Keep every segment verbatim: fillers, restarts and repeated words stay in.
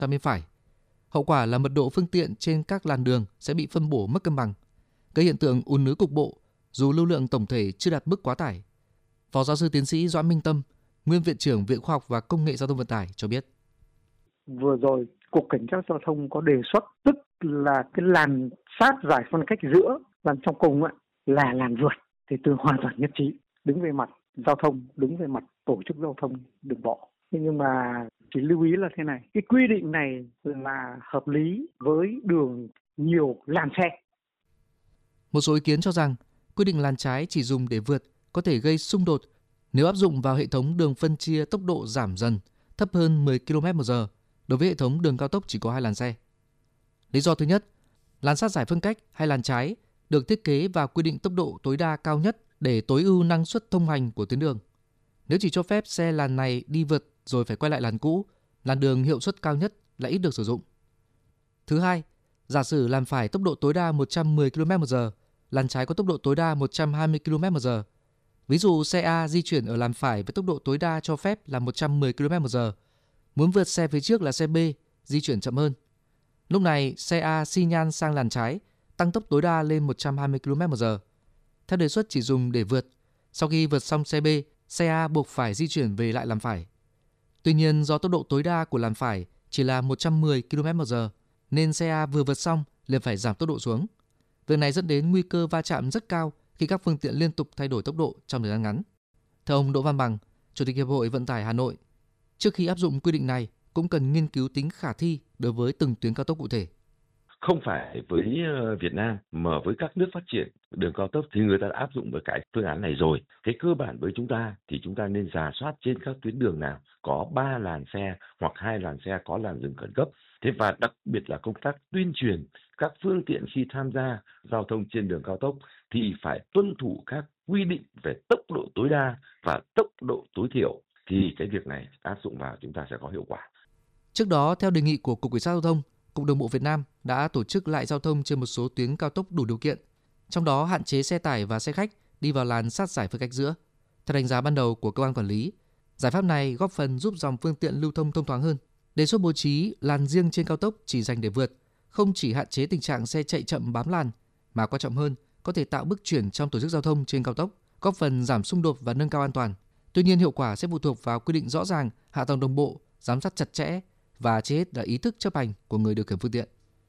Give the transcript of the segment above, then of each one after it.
sang bên phải. Hậu quả là mật độ phương tiện trên các làn đường sẽ bị phân bổ mất cân bằng, gây hiện tượng ùn ứ cục bộ dù lưu lượng tổng thể chưa đạt mức quá tải. Phó giáo sư tiến sĩ Doãn Minh Tâm, nguyên viện trưởng Viện Khoa học và Công nghệ Giao thông Vận tải cho biết. Vừa rồi, Cục Cảnh sát Giao thông có đề xuất, tức là cái làn sát giải phân cách giữa, làn trong cùng ấy, là làn vượt, thì tôi hoàn toàn nhất trí, đứng về mặt giao thông, đứng về mặt tổ chức giao thông đường bộ. Nhưng mà chỉ lưu ý là thế này, cái quy định này là hợp lý với đường nhiều làn xe. Một số ý kiến cho rằng quy định làn trái chỉ dùng để vượt có thể gây xung đột nếu áp dụng vào hệ thống đường phân chia tốc độ giảm dần thấp hơn mười ki lô mét một giờ đối với hệ thống đường cao tốc chỉ có hai làn xe. Lý do thứ nhất, làn sát giải phân cách hay làn trái được thiết kế và quy định tốc độ tối đa cao nhất để tối ưu năng suất thông hành của tuyến đường. Nếu chỉ cho phép xe làn này đi vượt rồi phải quay lại làn cũ, làn đường hiệu suất cao nhất lại ít được sử dụng. Thứ hai, giả sử làn phải tốc độ tối đa một trăm mười ki lô mét một giờ, làn trái có tốc độ tối đa một trăm hai mươi ki lô mét một giờ. Ví dụ xe A di chuyển ở làn phải với tốc độ tối đa cho phép là một trăm mười ki lô mét một giờ. Muốn vượt xe phía trước là xe B di chuyển chậm hơn. Lúc này xe A xi nhan sang làn trái, tăng tốc tối đa lên một trăm hai mươi ki lô mét một giờ. Theo đề xuất chỉ dùng để vượt, sau khi vượt xong xe B, xe A buộc phải di chuyển về lại làn phải. Tuy nhiên do tốc độ tối đa của làn phải chỉ là một trăm mười ki lô mét một giờ, nên xe A vừa vượt xong liền phải giảm tốc độ xuống. Việc này dẫn đến nguy cơ va chạm rất cao khi các phương tiện liên tục thay đổi tốc độ trong thời gian ngắn. Theo ông Đỗ Văn Bằng, Chủ tịch Hiệp hội Vận tải Hà Nội, trước khi áp dụng quy định này cũng cần nghiên cứu tính khả thi đối với từng tuyến cao tốc cụ thể. Không phải với Việt Nam mà với các nước phát triển đường cao tốc thì người ta đã áp dụng với cái phương án này rồi. Cái cơ bản với chúng ta thì chúng ta nên rà soát trên các tuyến đường nào có ba làn xe hoặc hai làn xe có làn dừng khẩn cấp. Thế và đặc biệt là công tác tuyên truyền các phương tiện khi tham gia giao thông trên đường cao tốc thì phải tuân thủ các quy định về tốc độ tối đa và tốc độ tối thiểu, thì cái việc này áp dụng vào chúng ta sẽ có hiệu quả. Trước đó, theo đề nghị của Cục Cảnh sát Giao thông, Cục Đường bộ Việt Nam đã tổ chức lại giao thông trên một số tuyến cao tốc đủ điều kiện, trong đó hạn chế xe tải và xe khách đi vào làn sát giải phân cách giữa. Theo đánh giá ban đầu của cơ quan quản lý, giải pháp này góp phần giúp dòng phương tiện lưu thông thông thoáng hơn. Đề xuất bố trí làn riêng trên cao tốc chỉ dành để vượt, không chỉ hạn chế tình trạng xe chạy chậm bám làn, mà quan trọng hơn, có thể tạo bước chuyển trong tổ chức giao thông trên cao tốc, góp phần giảm xung đột và nâng cao an toàn. Tuy nhiên, hiệu quả sẽ phụ thuộc vào quy định rõ ràng, hạ tầng đồng bộ, giám sát chặt chẽ và trên hết là ý thức chấp hành của người điều khiển phương tiện.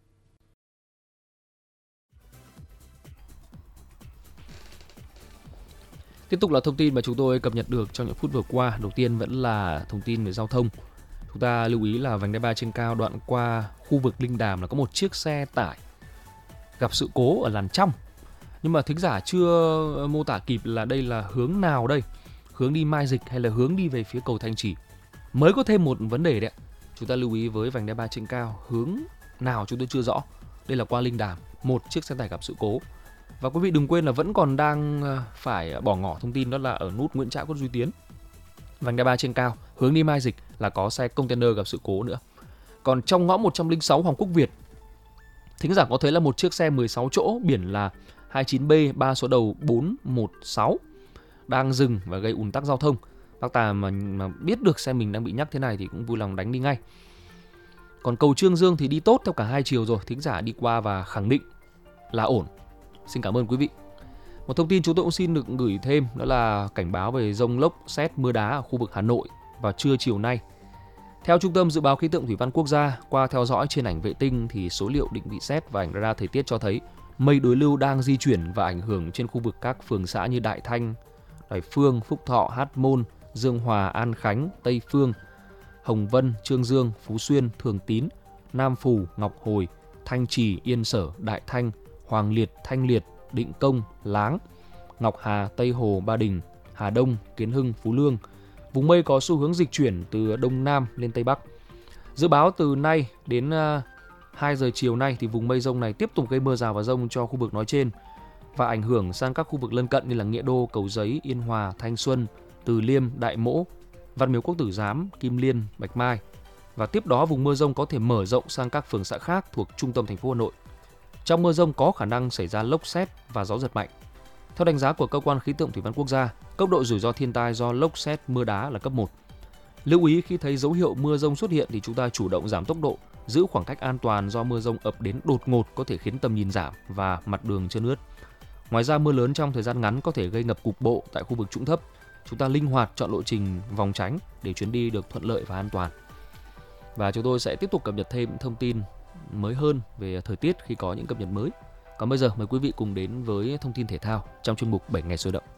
Tiếp tục là thông tin mà chúng tôi cập nhật được trong những phút vừa qua. Đầu tiên vẫn là thông tin về giao thông. Chúng ta lưu ý là vành đai ba trên cao đoạn qua khu vực Linh Đàm là có một chiếc xe tải gặp sự cố ở làn trong. Nhưng mà thính giả chưa mô tả kịp là đây là hướng nào đây? Hướng đi Mai Dịch hay là hướng đi về phía cầu Thanh Trì? Mới có thêm một vấn đề đấy. Chúng ta lưu ý với vành đai ba trên cao, hướng nào chúng tôi chưa rõ. Đây là qua Linh Đàm, một chiếc xe tải gặp sự cố. Và quý vị đừng quên là vẫn còn đang phải bỏ ngỏ thông tin, đó là ở nút Nguyễn Trãi Quất Duy Tiến. Vành đai ba trên cao, hướng đi Mai Dịch là có xe container gặp sự cố nữa. Còn trong ngõ một trăm lẻ sáu Hoàng Quốc Việt, thính giả có thấy là một chiếc xe mười sáu chỗ biển là hai chín B ba số đầu bốn một sáu đang dừng và gây ùn tắc giao thông. Bác Tà mà, mà biết được xe mình đang bị nhắc thế này thì cũng vui lòng đánh đi ngay. Còn cầu Trương Dương thì đi tốt theo cả hai chiều rồi, thính giả đi qua và khẳng định là ổn. Xin cảm ơn quý vị. Một thông tin chúng tôi cũng xin được gửi thêm, đó là cảnh báo về dông lốc, sét, mưa đá ở khu vực Hà Nội vào trưa chiều nay. Theo Trung tâm Dự báo Khí tượng Thủy văn Quốc gia, qua theo dõi trên ảnh vệ tinh thì số liệu định vị sét và ảnh radar thời tiết cho thấy mây đối lưu đang di chuyển và ảnh hưởng trên khu vực các phường xã như Đại Thanh, Đoài Phương, Phúc Thọ, Hát Môn, Dương Hòa, An Khánh, Tây Phương, Hồng Vân, Trương Dương, Phú Xuyên, Thường Tín, Nam Phù, Ngọc Hồi, Thanh Trì, Yên Sở, Đại Thanh, Hoàng Liệt, Thanh Liệt, Định Công, Láng, Ngọc Hà, Tây Hồ, Ba Đình, Hà Đông, Kiến Hưng, Phú Lương. Vùng mây có xu hướng dịch chuyển từ Đông Nam lên Tây Bắc. Dự báo từ nay đến hai giờ chiều nay thì vùng mây rông này tiếp tục gây mưa rào và dông cho khu vực nói trên và ảnh hưởng sang các khu vực lân cận như là Nghĩa Đô, Cầu Giấy, Yên Hòa, Thanh Xuân, Từ Liêm, Đại Mỗ, Văn Miếu Quốc Tử Giám, Kim Liên, Bạch Mai. Và tiếp đó vùng mưa rông có thể mở rộng sang các phường xã khác thuộc trung tâm thành phố Hà Nội. Trong mưa rông có khả năng xảy ra lốc sét và gió giật mạnh. Theo đánh giá của Cơ quan Khí tượng Thủy văn Quốc gia, cấp độ rủi ro thiên tai do lốc sét mưa đá là cấp một. Lưu ý khi thấy dấu hiệu mưa dông xuất hiện thì chúng ta chủ động giảm tốc độ, giữ khoảng cách an toàn do mưa dông ập đến đột ngột có thể khiến tầm nhìn giảm và mặt đường trơn ướt. Ngoài ra, mưa lớn trong thời gian ngắn có thể gây ngập cục bộ tại khu vực trũng thấp. Chúng ta linh hoạt chọn lộ trình vòng tránh để chuyến đi được thuận lợi và an toàn. Và chúng tôi sẽ tiếp tục cập nhật thêm thông tin mới hơn về thời tiết khi có những cập nhật mới. Còn bây giờ mời quý vị cùng đến với thông tin thể thao trong chuyên mục bảy ngày sôi động.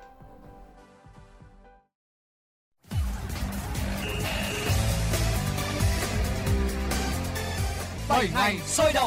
bảy ngày sôi động.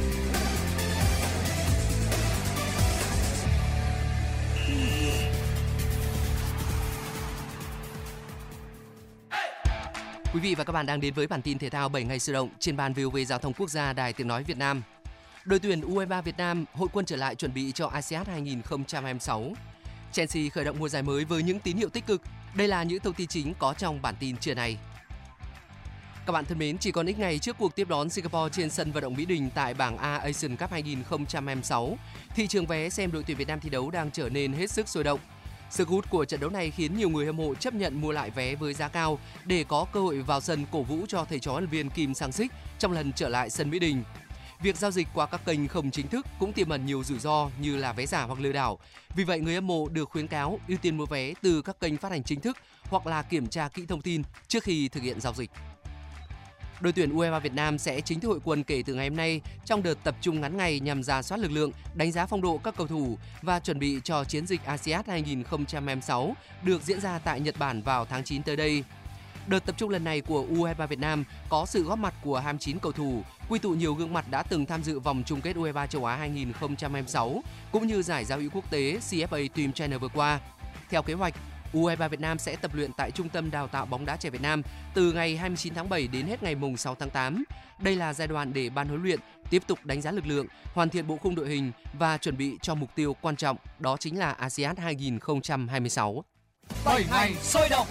Quý vị và các bạn đang đến với bản tin thể thao bảy ngày sôi động trên ban vê o vê Giao thông Quốc gia Đài Tiếng nói Việt Nam. Đội tuyển u hai ba Việt Nam hội quân trở lại chuẩn bị cho a sê an hai không hai sáu. Chelsea khởi động mùa giải mới với những tín hiệu tích cực. Đây là những thông tin chính có trong bản tin trưa nay. Các bạn thân mến, chỉ còn ít ngày trước cuộc tiếp đón Singapore trên sân vận động Mỹ Đình tại bảng A Asian Cup hai không hai sáu, thị trường vé xem đội tuyển Việt Nam thi đấu đang trở nên hết sức sôi động. Sức hút của trận đấu này khiến nhiều người hâm mộ chấp nhận mua lại vé với giá cao để có cơ hội vào sân cổ vũ cho thầy trò huấn luyện viên Kim Sang-sik trong lần trở lại sân Mỹ Đình. Việc giao dịch qua các kênh không chính thức cũng tiềm ẩn nhiều rủi ro như là vé giả hoặc lừa đảo. Vì vậy, người hâm mộ được khuyến cáo ưu tiên mua vé từ các kênh phát hành chính thức hoặc là kiểm tra kỹ thông tin trước khi thực hiện giao dịch. Đội tuyển u hai ba Việt Nam sẽ chính thức hội quân kể từ ngày hôm nay trong đợt tập trung ngắn ngày nhằm rà soát lực lượng, đánh giá phong độ các cầu thủ và chuẩn bị cho chiến dịch a sê an hai không hai sáu được diễn ra tại Nhật Bản vào tháng chín tới đây. Đợt tập trung lần này của u hai ba Việt Nam có sự góp mặt của hai mươi chín cầu thủ, quy tụ nhiều gương mặt đã từng tham dự vòng chung kết u hai ba châu Á hai không hai sáu cũng như giải giao hữu quốc tế xê ép a Team China vừa qua. Theo kế hoạch, u hai ba Việt Nam sẽ tập luyện tại Trung tâm Đào tạo bóng đá trẻ Việt Nam từ ngày hai mươi chín tháng bảy đến hết ngày sáu tháng tám. Đây là giai đoạn để ban huấn luyện tiếp tục đánh giá lực lượng, hoàn thiện bộ khung đội hình và chuẩn bị cho mục tiêu quan trọng, đó chính là a sê an hai không hai sáu. bảy ngày sôi động.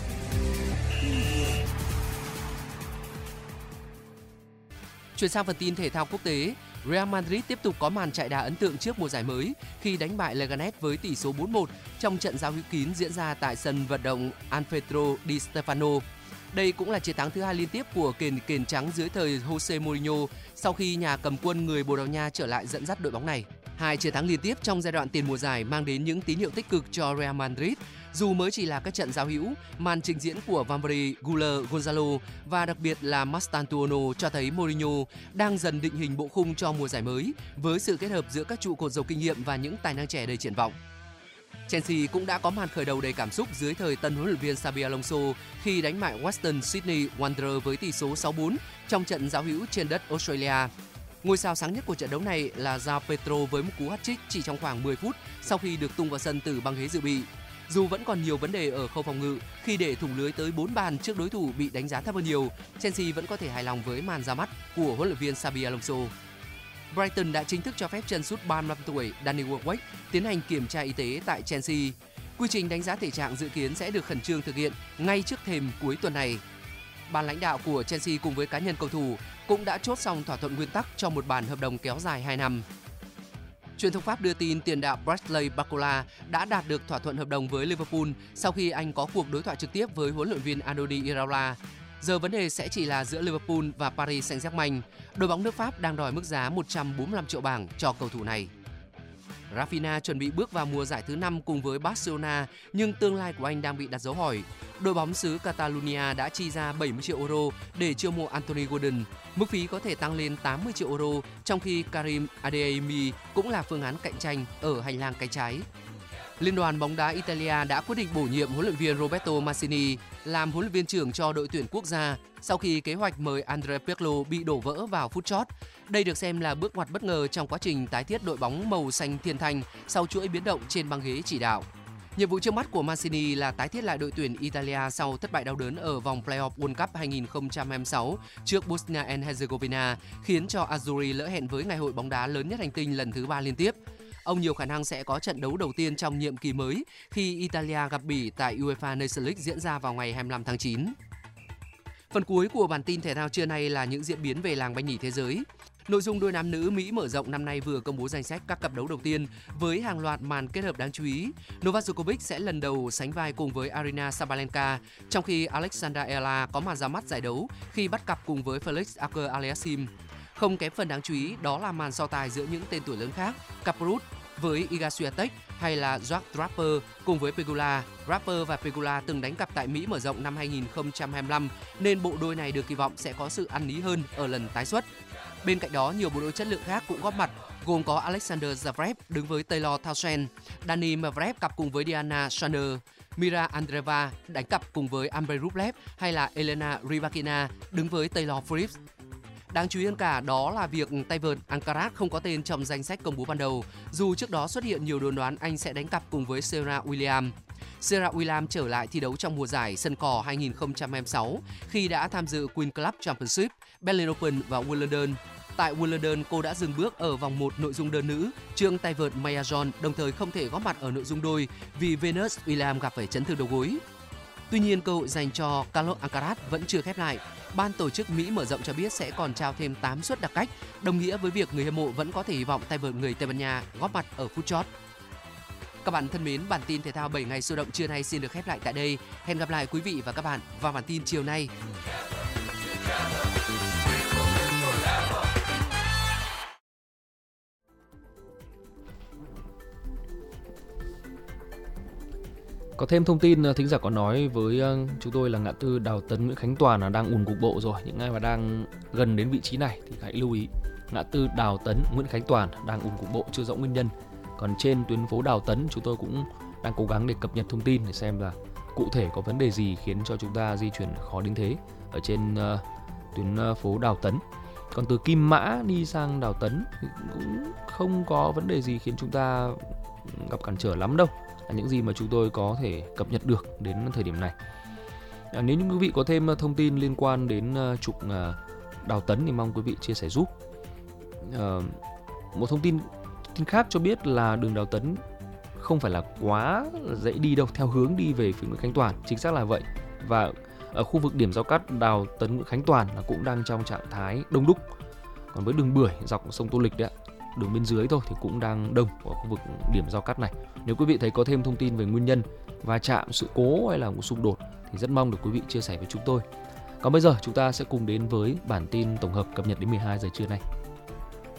Chuyển sang phần tin thể thao quốc tế, Real Madrid tiếp tục có màn chạy đà ấn tượng trước mùa giải mới khi đánh bại Leganes với tỷ số bốn một trong trận giao hữu kín diễn ra tại sân vận động Alfredo Di Stefano. Đây cũng là chiến thắng thứ hai liên tiếp của kền kền trắng dưới thời Jose Mourinho sau khi nhà cầm quân người Bồ Đào Nha trở lại dẫn dắt đội bóng này. Hai chiến thắng liên tiếp trong giai đoạn tiền mùa giải mang đến những tín hiệu tích cực cho Real Madrid. Dù mới chỉ là các trận giao hữu, màn trình diễn của Valverde, Guller, Gonzalo và đặc biệt là Mastantuono cho thấy Mourinho đang dần định hình bộ khung cho mùa giải mới với sự kết hợp giữa các trụ cột giàu kinh nghiệm và những tài năng trẻ đầy triển vọng. Chelsea cũng đã có màn khởi đầu đầy cảm xúc dưới thời tân huấn luyện viên Xabi Alonso khi đánh bại Western Sydney Wanderers với tỷ số sáu bốn trong trận giao hữu trên đất Australia. Ngôi sao sáng nhất của trận đấu này là João Pedro với một cú hat-trick chỉ trong khoảng mười phút sau khi được tung vào sân từ băng ghế dự bị. Dù vẫn còn nhiều vấn đề ở khâu phòng ngự khi để thủng lưới tới bốn bàn trước đối thủ bị đánh giá thấp hơn nhiều, Chelsea vẫn có thể hài lòng với màn ra mắt của huấn luyện viên Xabi Alonso. Brighton đã chính thức cho phép chân sút ba mươi lăm tuổi Danny Welbeck tiến hành kiểm tra y tế tại Chelsea. Quy trình đánh giá thể trạng dự kiến sẽ được khẩn trương thực hiện ngay trước thềm cuối tuần này. Ban lãnh đạo của Chelsea cùng với cá nhân cầu thủ cũng đã chốt xong thỏa thuận nguyên tắc cho một bản hợp đồng kéo dài hai năm. Truyền thông Pháp đưa tin tiền đạo Bradley Barcola đã đạt được thỏa thuận hợp đồng với Liverpool sau khi anh có cuộc đối thoại trực tiếp với huấn luyện viên Andoni Iraola. Giờ vấn đề sẽ chỉ là giữa Liverpool và Paris Saint-Germain. Đội bóng nước Pháp đang đòi mức giá một trăm bốn mươi lăm triệu bảng cho cầu thủ này. Rafinha chuẩn bị bước vào mùa giải thứ năm cùng với Barcelona, nhưng tương lai của anh đang bị đặt dấu hỏi. Đội bóng xứ Catalonia đã chi ra bảy mươi triệu euro để chiêu mộ Anthony Gordon. Mức phí có thể tăng lên tám mươi triệu euro, trong khi Karim Adeyemi cũng là phương án cạnh tranh ở hành lang cánh trái. Liên đoàn bóng đá Italia đã quyết định bổ nhiệm huấn luyện viên Roberto Mancini làm huấn luyện viên trưởng cho đội tuyển quốc gia sau khi kế hoạch mời Andrea Pirlo bị đổ vỡ vào phút chót. Đây được xem là bước ngoặt bất ngờ trong quá trình tái thiết đội bóng màu xanh thiên thanh sau chuỗi biến động trên băng ghế chỉ đạo. Nhiệm vụ trước mắt của Mancini là tái thiết lại đội tuyển Italia sau thất bại đau đớn ở vòng playoff World Cup hai không hai sáu trước Bosnia and Herzegovina, khiến cho Azzurri lỡ hẹn với ngày hội bóng đá lớn nhất hành tinh lần thứ ba liên tiếp. Ông nhiều khả năng sẽ có trận đấu đầu tiên trong nhiệm kỳ mới khi Italia gặp Bỉ tại UEFA Nations League diễn ra vào ngày hai mươi lăm tháng chín. Phần cuối của bản tin thể thao trưa nay là những diễn biến về làng banh nhì thế giới. Nội dung đôi nam nữ Mỹ mở rộng năm nay vừa công bố danh sách các cặp đấu đầu tiên với hàng loạt màn kết hợp đáng chú ý. Novak Djokovic sẽ lần đầu sánh vai cùng với Aryna Sabalenka, trong khi Alexandra Ella có màn ra mắt giải đấu khi bắt cặp cùng với Felix Auger-Aliassime. Không kém phần đáng chú ý đó là màn so tài giữa những tên tuổi lớn khác, Caprut với Iga Swiatek hay là Jack Draper cùng với Pegula. Draper và Pegula từng đánh cặp tại Mỹ mở rộng năm hai không hai lăm nên bộ đôi này được kỳ vọng sẽ có sự ăn ý hơn ở lần tái xuất. Bên cạnh đó, nhiều bộ đôi chất lượng khác cũng góp mặt, gồm có Alexander Zverev đứng với Taylor Townsend, Dani Medvedev cặp cùng với Diana Schwarzer, Mira Andreeva đánh cặp cùng với Andrei Rublev hay là Elena Rybakina đứng với Taylor Fritz. Đáng chú ý hơn cả đó là việc tay vợt Alcaraz không có tên trong danh sách công bố ban đầu, dù trước đó xuất hiện nhiều đồn đoán anh sẽ đánh cặp cùng với Serena Williams. Serena Williams trở lại thi đấu trong mùa giải sân cỏ hai không hai sáu khi đã tham dự Queen Club Championship, Berlin Open và Wimbledon. Tại Wimbledon, cô đã dừng bước ở vòng một nội dung đơn nữ trước tay vợt Maya John, đồng thời không thể góp mặt ở nội dung đôi vì Venus Williams gặp phải chấn thương đầu gối. Tuy nhiên, cơ hội dành cho Carlos Alcaraz vẫn chưa khép lại. Ban tổ chức Mỹ mở rộng cho biết sẽ còn trao thêm tám suất đặc cách, đồng nghĩa với việc người hâm mộ vẫn có thể hy vọng tay vợt người Tây Ban Nha góp mặt ở phút chót. Các bạn thân mến, bản tin thể thao bảy ngày sôi động trưa nay xin được khép lại tại đây. Hẹn gặp lại quý vị và các bạn vào bản tin chiều nay. Có thêm thông tin thính giả có nói với chúng tôi là ngã tư Đào Tấn Nguyễn Khánh Toàn là đang ùn cục bộ rồi. Những ai mà đang gần đến vị trí này thì hãy lưu ý. Ngã tư Đào Tấn Nguyễn Khánh Toàn đang ùn cục bộ chưa rõ nguyên nhân. Còn trên tuyến phố Đào Tấn chúng tôi cũng đang cố gắng để cập nhật thông tin để xem là cụ thể có vấn đề gì khiến cho chúng ta di chuyển khó đến thế ở trên uh, tuyến phố Đào Tấn. Còn từ Kim Mã đi sang Đào Tấn thì cũng không có vấn đề gì khiến chúng ta gặp cản trở lắm đâu. Là những gì mà chúng tôi có thể cập nhật được đến thời điểm này. À, nếu như quý vị có thêm thông tin liên quan đến uh, trục uh, Đào Tấn thì mong quý vị chia sẻ giúp. Uh, một thông tin, tin khác cho biết là đường Đào Tấn không phải là quá dễ đi đâu, theo hướng đi về phía Nguyễn Khánh Toàn, chính xác là vậy. Và ở khu vực điểm giao cắt Đào Tấn Nguyễn Khánh Toàn là cũng đang trong trạng thái đông đúc. Còn với đường Bưởi dọc sông Tô Lịch đấy, đường bên dưới thôi thì cũng đang đông ở khu vực điểm giao cắt này. Nếu quý vị thấy có thêm thông tin về nguyên nhân va chạm, sự cố hay là một xung đột thì rất mong được quý vị chia sẻ với chúng tôi. Còn bây giờ chúng ta sẽ cùng đến với bản tin tổng hợp cập nhật đến mười hai giờ trưa nay.